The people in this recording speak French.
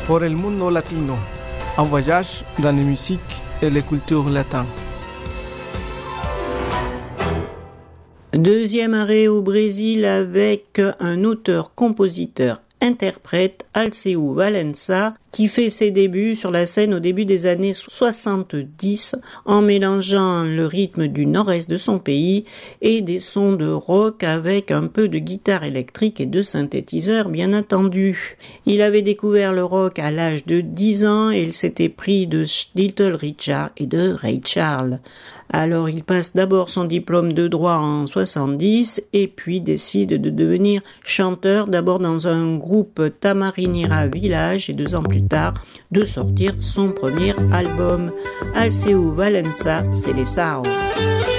Por el mundo latino, un voyage dans les musiques et les cultures latines. Deuxième arrêt au Brésil avec un auteur-compositeur interprète, Alceu Valença, qui fait ses débuts sur la scène au début des années 70 en mélangeant le rythme du nord-est de son pays et des sons de rock avec un peu de guitare électrique et de synthétiseurs bien entendu. Il avait découvert le rock à l'âge de 10 ans et il s'était pris de Little Richard et de Ray Charles. Alors il passe d'abord son diplôme de droit en 70 et puis décide de devenir chanteur d'abord dans un groupe Tamarinera Village et 2 ans plus tard de sortir son premier album. Alceu Valença, c'est les Sao.